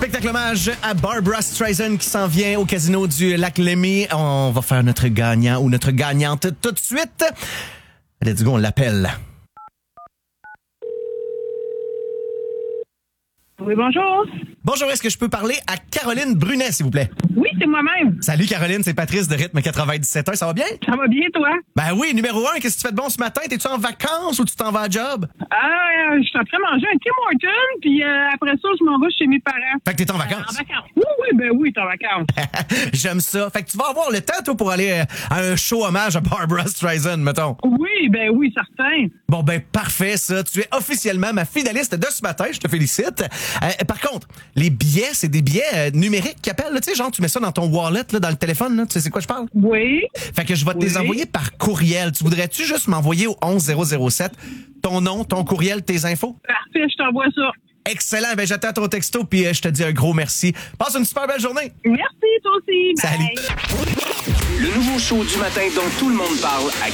Spectacle hommage à Barbra Streisand qui s'en vient au casino du Lac Lémy. On va faire notre gagnant ou notre gagnante tout de suite. Let's go, on l'appelle. Oui, bonjour. Bonjour, est-ce que je peux parler à Caroline Brunet, s'il vous plaît? Oui, c'est moi-même. Salut Caroline, c'est Patrice de Rythme 97.1, ça va bien? Ça va bien, toi? Ben oui, numéro 1, qu'est-ce que tu fais de bon ce matin? T'es-tu en vacances ou tu t'en vas à job? Je suis en train de manger un Tim Hortons, puis après ça, je m'en vais chez mes parents. Fait que t'es en vacances? En vacances. Oui, t'es en vacances. J'aime ça. Fait que tu vas avoir le temps, toi, pour aller à un show hommage à Barbra Streisand, mettons. Oui, certain. Bon, ben parfait, ça. Tu es officiellement ma finaliste de ce matin. Je te félicite. Par contre, les billets, c'est des billets numériques qui appellent. Tu sais, genre, tu mets ça dans ton wallet, là, dans le téléphone. Là. Tu sais, c'est quoi je parle? Oui. Fait que je vais te les envoyer par courriel. Tu voudrais-tu juste m'envoyer au 11007 ton nom, ton courriel, tes infos? Parfait, je t'envoie ça. Excellent. Ben, j'attends ton texto, puis je te dis un gros merci. Passe une super belle journée. Merci, toi aussi. Salut. Bye. Le nouveau show du matin dont tout le monde parle à